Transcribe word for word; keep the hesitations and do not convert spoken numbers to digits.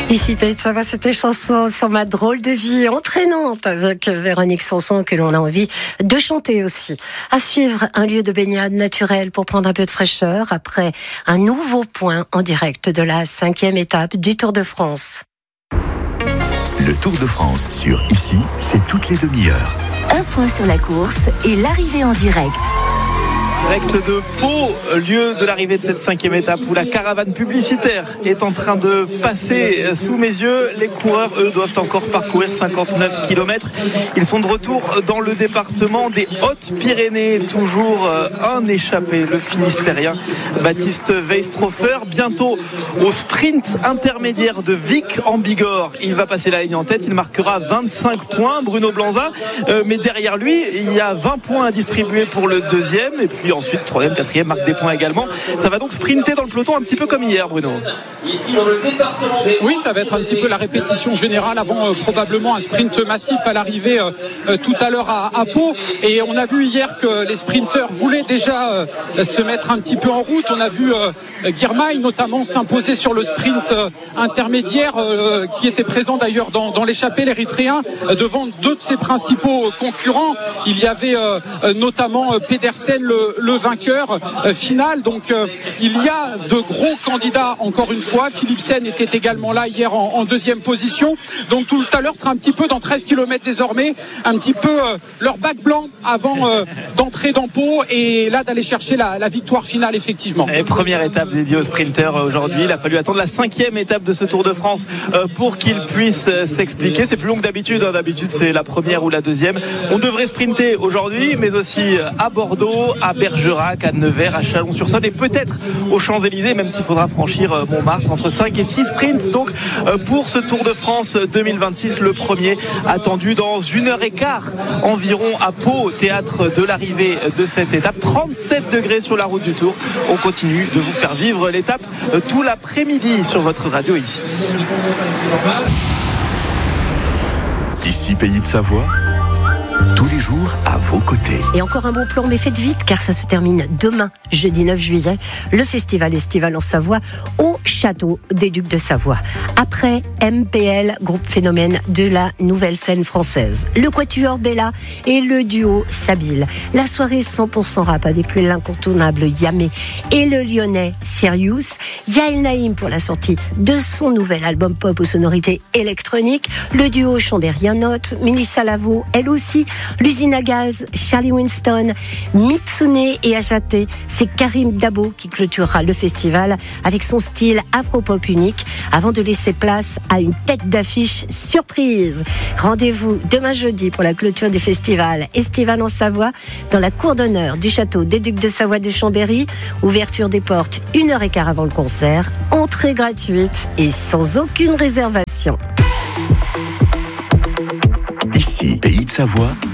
Ici, Pays de Savoie, c'était chanson sur ma drôle de vie entraînante avec Véronique Sanson que l'on a envie de chanter aussi. À suivre, un lieu de baignade naturel pour prendre un peu de fraîcheur après un nouveau point en direct de la cinquième étape du Tour de France. Le Tour de France sur Ici, c'est toutes les demi-heures. Un point sur la course et l'arrivée en direct. Direct de Pau, lieu de l'arrivée de cette cinquième étape où la caravane publicitaire est en train de passer sous mes yeux. Les coureurs, eux, doivent encore parcourir cinquante-neuf kilomètres. Ils sont de retour dans le département des Hautes-Pyrénées. Toujours un échappé, le Finistérien Baptiste Weistrofer. Bientôt au sprint intermédiaire de Vic en Bigorre. Il va passer la ligne en tête. Il marquera vingt-cinq points, Bruno Blanza. Mais derrière lui, il y a vingt points à distribuer pour le deuxième. Et puis ensuite, troisième, quatrième, marque des points également. Ça va donc sprinter dans le peloton un petit peu comme hier, Bruno. Oui, ça va être un petit peu la répétition générale avant euh, probablement un sprint massif à l'arrivée euh, euh, tout à l'heure à, à Pau. Et on a vu hier que les sprinteurs voulaient déjà euh, se mettre un petit peu en route. On a vu euh, Girmay notamment s'imposer sur le sprint euh, intermédiaire euh, qui était présent d'ailleurs dans, dans l'échappée, l'Érythréen, euh, devant deux de ses principaux concurrents. Il y avait euh, notamment euh, Pedersen, le, le vainqueur euh, final. Donc euh, il y a de gros candidats encore une fois. Philipsen était également là hier en, en deuxième position. Donc tout à l'heure sera un petit peu dans treize kilomètres désormais, un petit peu euh, leur bac blanc avant euh, d'entrer dans Pau et là d'aller chercher la, la victoire finale effectivement. Et première étape dédiée aux sprinters aujourd'hui. Il a fallu attendre la cinquième étape de ce Tour de France euh, pour qu'ils puissent euh, s'expliquer. C'est plus long que d'habitude. Hein. D'habitude c'est la première ou la deuxième. On devrait sprinter aujourd'hui, mais aussi à Bordeaux, à Bergerac, à Nevers, à Chalon-sur-Saône et peut-être aux Champs-Élysées, même s'il faudra franchir euh, Montmartre. Entre cinq et six sprints donc euh, pour ce Tour de France deux mille vingt-six, le premier attendu dans une heure et quart environ à Pau, théâtre de l'arrivée de cette étape. trente-sept degrés sur la route du Tour. On continue de vous faire vivre l'étape euh, tout l'après-midi sur votre radio ici. Ici, Pays de Savoie, tous les jours à vos côtés. Et encore un bon plan, mais faites vite car ça se termine demain, jeudi neuf juillet, le festival estival en Savoie au château des Ducs de Savoie. Après M P L, groupe phénomène de la nouvelle scène française, le quatuor Bella et le duo Sabile. La soirée cent pour cent rap avec l'incontournable Yamé et le lyonnais Sirius. Yael Naïm pour la sortie de son nouvel album pop aux sonorités électroniques. Le duo Chambérien Note, Mélissa Lavo, elle aussi. L'usine à gaz, Charlie Winston, Mitsune et Ajate. C'est Karim Dabo qui clôturera le festival avec son style afro-pop unique avant de laisser place à une tête d'affiche surprise. Rendez-vous demain jeudi pour la clôture du festival estival en Savoie dans la cour d'honneur du château des Ducs de Savoie de Chambéry. Ouverture des portes une heure et quart avant le concert. Entrée gratuite et sans aucune réservation. Ici, Pays de Savoie,